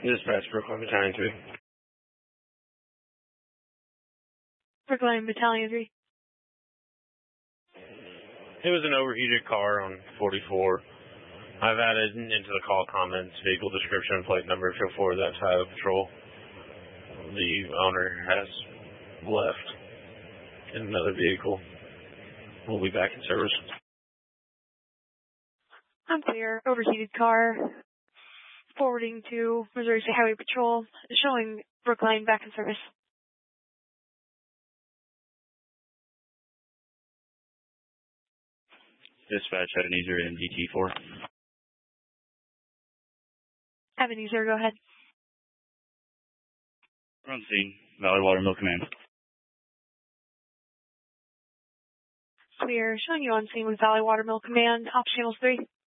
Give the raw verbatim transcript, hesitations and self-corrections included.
Dispatch, Brookline Battalion three. Brookline Battalion three. It was an overheated car on forty-four. I've added into the call comments vehicle description and plate number. If you'll forward that to Highway Patrol. The owner has left in another vehicle. We'll be back in service. I'm clear. Overheated car. Forwarding to Missouri State Highway Patrol. Showing Brookline back in service. Dispatch, Ebenezer M D T four. Ebenezer, go ahead. We're on scene. Valley Water Mill Command. Clear. Showing you on scene with Valley Water Mill Command. Ops Channels three.